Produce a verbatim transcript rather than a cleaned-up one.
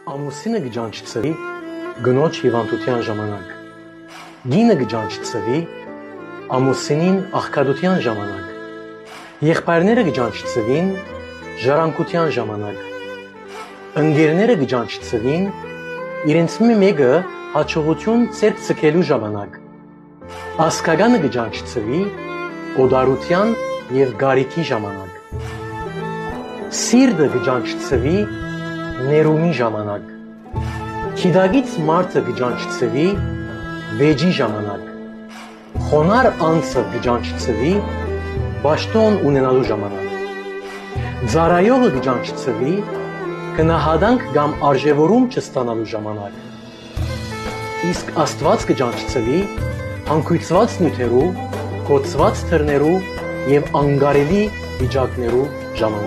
Ամուսինը գջանչցվի գնոջ հիվանդության ժամանակ, գինը գջանչցվի ամուսինին աղքատության ժամանակ, եղբայրները գջանչցվին ժառանգության ժամանակ, ընկերները գջանչցվին իրենց մեկը հաջողություն ձեռք ձգելու ժամանակ, ազգականը գջանչցվի օտարության և գարիքի ժամանակ, սիրտը գջանչցվի ներումի ժամանակ, գիտակից մարդը գջանչցվի վեճի ժամանակ, խոնարհ անձը գջանչցվի պաշտոն ունենալու ժամանակ, ծառայողը գջանչցվի գնահատանք կամ արժևորում չստանալու ժամանակ, իսկ Աստված գջանչցվի հանգույցված նյութերու, կոծված դռներու և անկարելի վիճակներու ժամանակ։